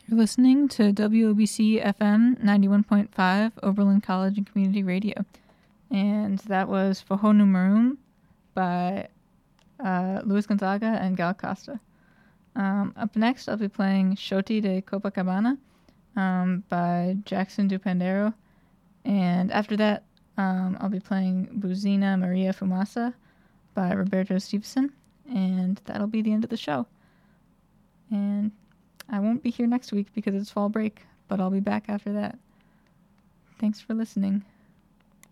You're listening to WOBC FM 91.5 Oberlin College and Community Radio. And that was Fohonu Maroon by Luis Gonzaga and Gal Costa. Up next, I'll be playing Shoti de Copacabana by Jackson Dupandero. And after that, I'll be playing Buzina Maria Fumasa by Roberto Stevenson. And that'll be the end of the show. And I won't be here next week because it's fall break, but I'll be back after that. Thanks for listening.